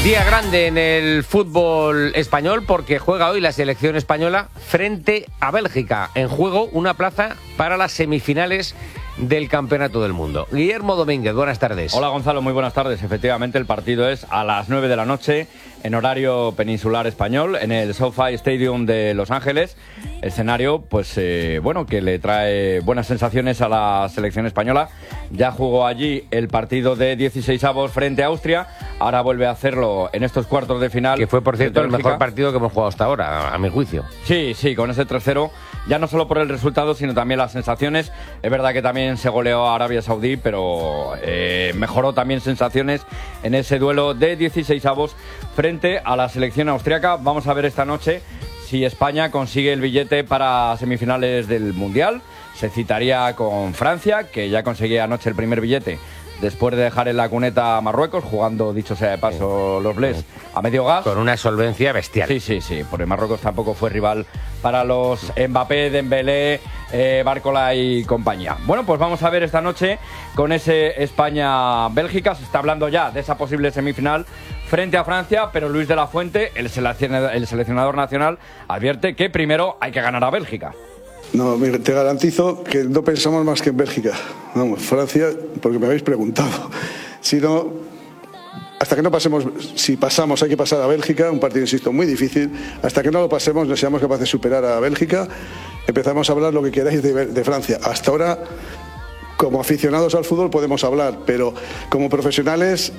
Día grande en el fútbol español porque juega hoy la selección española frente a Bélgica. En juego una plaza para las semifinales del Campeonato del Mundo. Guillermo Domínguez, buenas tardes. Hola Gonzalo, muy buenas tardes. Efectivamente, el partido es a las 9 de la noche en horario peninsular español en el SoFi Stadium de Los Ángeles. Escenario, pues bueno, que le trae buenas sensaciones a la selección española. Ya jugó allí el partido de 16avos frente a Austria. Ahora vuelve a hacerlo en estos cuartos de final. Que fue, por cierto, el mejor partido que hemos jugado hasta ahora, a mi juicio. Sí, con ese 3-0. Ya no solo por el resultado, sino también las sensaciones. Es verdad que también se goleó a Arabia Saudí, pero mejoró también sensaciones en ese duelo de 16avos frente a la selección austriaca. Vamos a ver esta noche si España consigue el billete para semifinales del Mundial. Se citaría con Francia, que ya conseguía anoche el primer billete después de dejar en la cuneta a Marruecos, jugando, dicho sea de paso, los Blés a medio gas. Con una solvencia bestial. Sí, porque Marruecos tampoco fue rival para los Mbappé, Dembélé, Bárcola y compañía. Bueno, pues vamos a ver esta noche con ese España-Bélgica. Se está hablando ya de esa posible semifinal frente a Francia, pero Luis de la Fuente, el seleccionador nacional, advierte que primero hay que ganar a Bélgica. No, te garantizo que no pensamos más que en Bélgica. Vamos, Francia, porque me habéis preguntado. Si no, hasta que no pasemos, si pasamos hay que pasar a Bélgica, un partido, insisto, muy difícil. Hasta que no lo pasemos, no seamos capaces de superar a Bélgica, empezamos a hablar lo que queráis de Francia. Hasta ahora, como aficionados al fútbol podemos hablar, pero como profesionales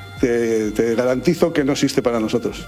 te garantizo que no existe para nosotros.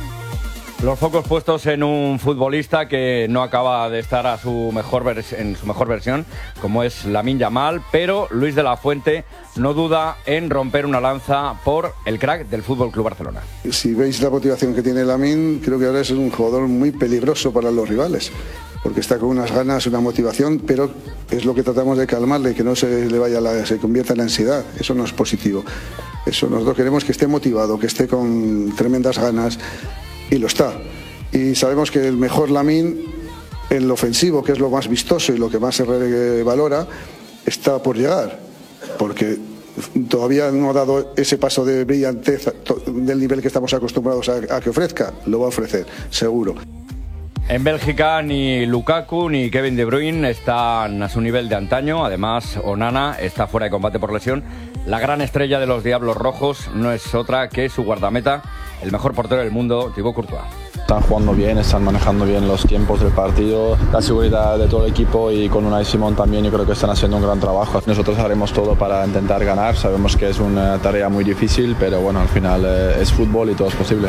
Los focos puestos en un futbolista que no acaba de estar en su mejor versión, como es Lamine Yamal, pero Luis de la Fuente no duda en romper una lanza por el crack del FC Barcelona. Si veis la motivación que tiene Lamine, creo que ahora es un jugador muy peligroso para los rivales, porque está con unas ganas, una motivación, pero es lo que tratamos de calmarle, que no se le vaya se convierta en la ansiedad. Eso no es positivo. Eso nosotros queremos que esté motivado, que esté con tremendas ganas. Y lo está. Y sabemos que el mejor Lamine, en lo ofensivo, que es lo más vistoso y lo que más se valora, está por llegar. Porque todavía no ha dado ese paso de brillantez del nivel que estamos acostumbrados a que ofrezca. Lo va a ofrecer, seguro. En Bélgica ni Lukaku ni Kevin De Bruyne están a su nivel de antaño. Además, Onana está fuera de combate por lesión. La gran estrella de los Diablos Rojos no es otra que su guardameta, el mejor portero del mundo, Thibaut Courtois. Están jugando bien, están manejando bien los tiempos del partido, la seguridad de todo el equipo, y con Unai Simón también yo creo que están haciendo un gran trabajo. Nosotros haremos todo para intentar ganar, sabemos que es una tarea muy difícil, pero bueno, al final es fútbol y todo es posible.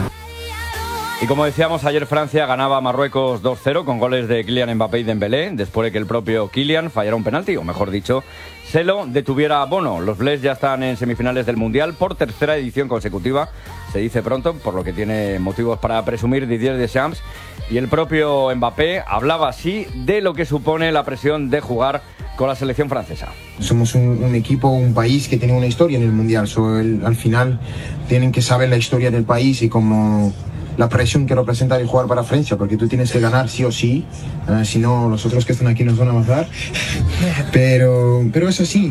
Y como decíamos, ayer Francia ganaba a Marruecos 2-0 con goles de Kylian Mbappé y Dembélé, después de que el propio Kylian fallara un penalti, o mejor dicho, se lo detuviera a Bono. Los Blés ya están en semifinales del Mundial por tercera edición consecutiva. Se dice pronto, por lo que tiene motivos para presumir Didier Deschamps. Y el propio Mbappé hablaba así de lo que supone la presión de jugar con la selección francesa. Somos un equipo, un país que tiene una historia en el Mundial. Al final tienen que saber la historia del país y cómo la presión que representa el jugar para Francia, porque tú tienes que ganar sí o sí, si no los otros que están aquí nos van a matar. Pero es así,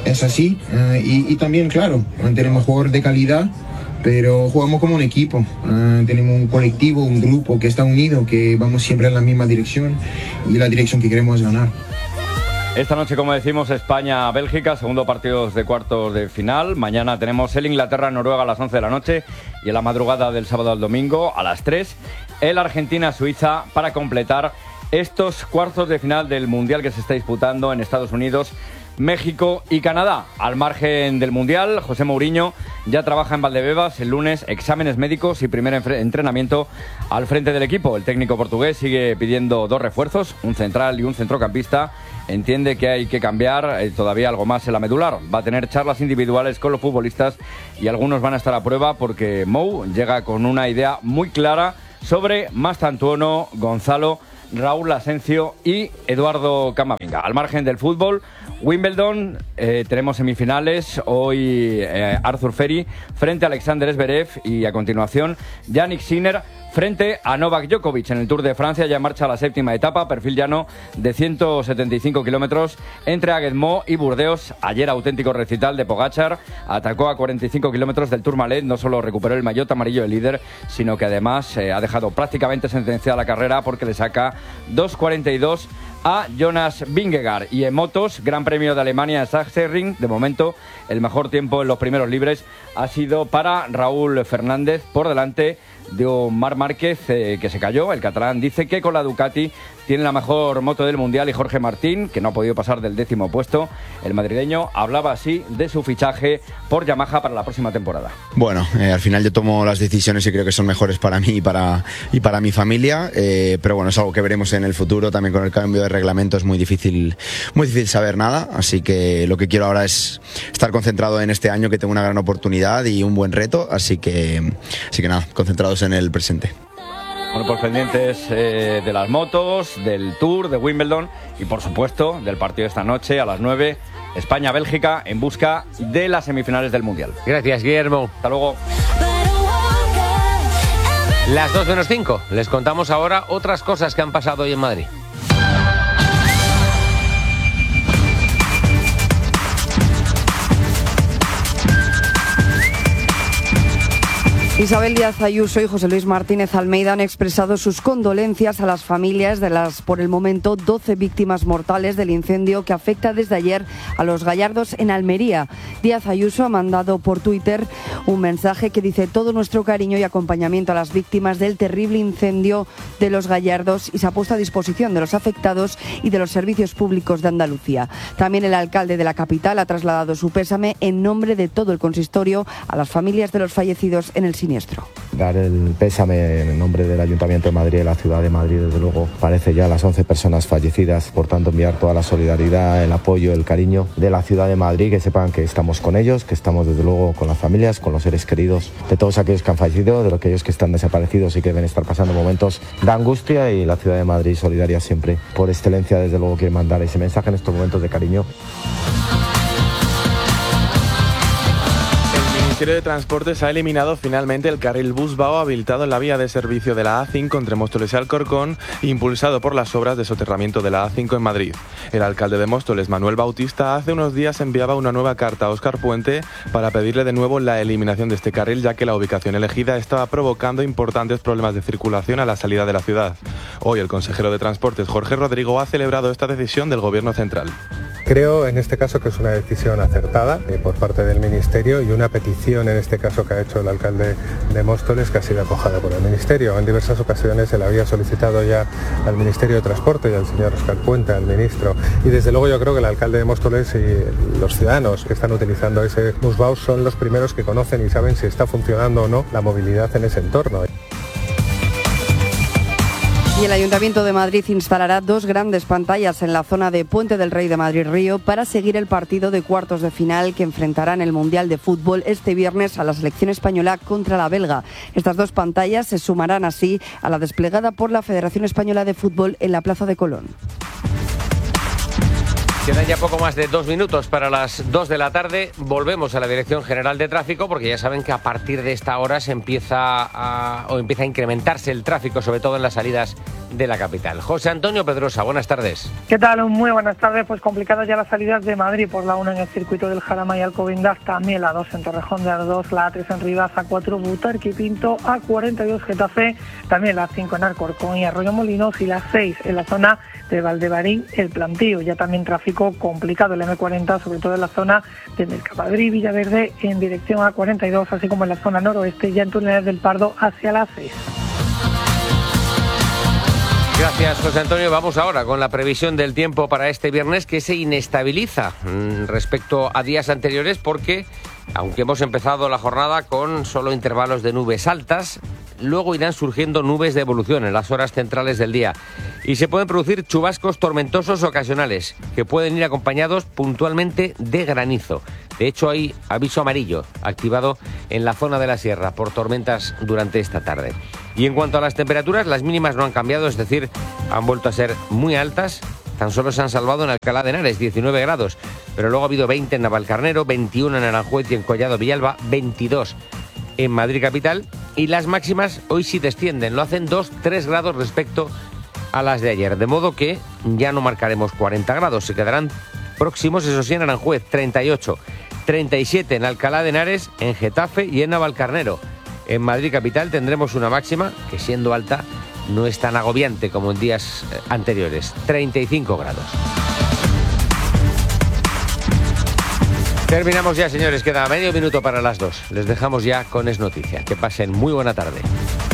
y también, claro, tenemos jugadores de calidad, pero jugamos como un equipo, tenemos un colectivo, un grupo que está unido, que vamos siempre en la misma dirección, y la dirección que queremos es ganar. Esta noche, como decimos, España-Bélgica, segundo partido de cuartos de final. Mañana tenemos el Inglaterra-Noruega a las 11 de la noche y en la madrugada del sábado al domingo a las 3 el Argentina-Suiza para completar estos cuartos de final del Mundial que se está disputando en Estados Unidos, México y Canadá. Al margen del Mundial, José Mourinho ya trabaja en Valdebebas el lunes, exámenes médicos y primer entrenamiento al frente del equipo. El técnico portugués sigue pidiendo 2 refuerzos, un central y un centrocampista. Entiende que hay que cambiar todavía algo más en la medular. Va a tener charlas individuales con los futbolistas y algunos van a estar a prueba porque Mou llega con una idea muy clara sobre Mastantuono, Gonzalo, Raúl Asencio y Eduardo Camavinga. Al margen del fútbol, Wimbledon, tenemos semifinales. Hoy Arthur Ferry frente a Alexander Zverev y a continuación Jannik Sinner frente a Novak Djokovic en el Tour de Francia. Ya en marcha la séptima etapa, perfil llano de 175 kilómetros entre Aguedmó y Burdeos. Ayer auténtico recital de Pogačar, atacó a 45 kilómetros del Tourmalet, no solo recuperó el maillot amarillo de líder, sino que además ha dejado prácticamente sentenciada la carrera porque le saca 2.42 a Jonas Vingegaard. Y en motos, Gran Premio de Alemania en Sachsenring, de momento el mejor tiempo en los primeros libres ha sido para Raúl Fernández, por delante de un Marc Márquez que se cayó. El catalán dice que con la Ducati tiene la mejor moto del mundial, y Jorge Martín, que no ha podido pasar del 10º puesto, el madrileño, hablaba así de su fichaje por Yamaha para la próxima temporada. Bueno, al final yo tomo las decisiones y creo que son mejores para mí y para mi familia, pero bueno, es algo que veremos en el futuro. También con el cambio de reglamento es muy difícil saber nada, así que lo que quiero ahora es estar concentrado en este año, que tengo una gran oportunidad y un buen reto, así que nada, concentrados en el presente. Bueno, pues pendientes de las motos, del Tour, de Wimbledon y por supuesto del partido de esta noche a las 9, España-Bélgica, en busca de las semifinales del Mundial. Gracias, Guillermo. Hasta luego. Las 2:05. Les contamos ahora otras cosas que han pasado hoy en Madrid. Isabel Díaz Ayuso y José Luis Martínez Almeida han expresado sus condolencias a las familias de las, por el momento, 12 víctimas mortales del incendio que afecta desde ayer a Los Gallardos en Almería. Díaz Ayuso ha mandado por Twitter un mensaje que dice: todo nuestro cariño y acompañamiento a las víctimas del terrible incendio de Los Gallardos, y se ha puesto a disposición de los afectados y de los servicios públicos de Andalucía. También el alcalde de la capital ha trasladado su pésame en nombre de todo el consistorio a las familias de los fallecidos en el siniestro. Dar el pésame en nombre del Ayuntamiento de Madrid y de la Ciudad de Madrid. Desde luego parece ya las 11 personas fallecidas, por tanto enviar toda la solidaridad, el apoyo, el cariño de la Ciudad de Madrid, que sepan que estamos con ellos, que estamos desde luego con las familias, con los seres queridos de todos aquellos que han fallecido, de aquellos que están desaparecidos y que deben estar pasando momentos de angustia, y la Ciudad de Madrid solidaria siempre. Por excelencia, desde luego quiere mandar ese mensaje en estos momentos de cariño. El Ministerio de Transportes ha eliminado finalmente el carril Busbao habilitado en la vía de servicio de la A5 entre Móstoles y Alcorcón, impulsado por las obras de soterramiento de la A5 en Madrid. El alcalde de Móstoles, Manuel Bautista, hace unos días enviaba una nueva carta a Óscar Puente para pedirle de nuevo la eliminación de este carril, ya que la ubicación elegida estaba provocando importantes problemas de circulación a la salida de la ciudad. Hoy el consejero de Transportes, Jorge Rodrigo, ha celebrado esta decisión del Gobierno central. Creo en este caso que es una decisión acertada por parte del Ministerio, y una petición en este caso que ha hecho el alcalde de Móstoles, que ha sido acogida por el Ministerio. En diversas ocasiones se le había solicitado ya al Ministerio de Transporte y al señor Óscar Puente, al ministro, y desde luego yo creo que el alcalde de Móstoles y los ciudadanos que están utilizando ese Busbao son los primeros que conocen y saben si está funcionando o no la movilidad en ese entorno. Y el Ayuntamiento de Madrid instalará 2 grandes pantallas en la zona de Puente del Rey de Madrid-Río para seguir el partido de cuartos de final que enfrentarán el Mundial de Fútbol este viernes a la selección española contra la belga. Estas 2 pantallas se sumarán así a la desplegada por la Federación Española de Fútbol en la Plaza de Colón. Quedan ya poco más de 2 minutos para las 2 de la tarde. Volvemos a la Dirección General de Tráfico, porque ya saben que a partir de esta hora empieza a incrementarse el tráfico, sobre todo en las salidas de la capital. José Antonio Pedrosa, buenas tardes. ¿Qué tal? Muy buenas tardes. Pues complicadas ya las salidas de Madrid por la 1 en el circuito del Jarama y Alcobendas, también la 2 en Torrejón de Ardoz, la A3 en Rivas, A4 Butarque y Pinto, A42 Getafe, también la 5 en Alcorcón y Arroyo Molinos, y la 6 en la zona de Valdebarín, el Plantío. Ya también tráfico complicado el M40, sobre todo en la zona de Mercapadrí, Villaverde, en dirección a 42, así como en la zona noroeste, ya en Túneles del Pardo hacia la 6. Gracias, José Antonio. Vamos ahora con la previsión del tiempo para este viernes, que se inestabiliza respecto a días anteriores, porque aunque hemos empezado la jornada con solo intervalos de nubes altas, luego irán surgiendo nubes de evolución en las horas centrales del día y se pueden producir chubascos tormentosos ocasionales que pueden ir acompañados puntualmente de granizo. De hecho, hay aviso amarillo activado en la zona de la sierra por tormentas durante esta tarde. Y en cuanto a las temperaturas, las mínimas no han cambiado, es decir, han vuelto a ser muy altas. Tan solo se han salvado en Alcalá de Henares, 19 grados, pero luego ha habido 20 en Navalcarnero, 21 en Aranjuez y en Collado Villalba, 22 en Madrid capital y las máximas hoy sí descienden, lo hacen 2-3 grados respecto a las de ayer, de modo que ya no marcaremos 40 grados, se quedarán próximos, eso sí, en Aranjuez, 38, 37 en Alcalá de Henares, en Getafe y en Navalcarnero. En Madrid capital tendremos una máxima que, siendo alta, no es tan agobiante como en días anteriores, 35 grados. Terminamos ya, señores, queda medio minuto para las 2. Les dejamos ya con Es Noticia. Que pasen muy buena tarde.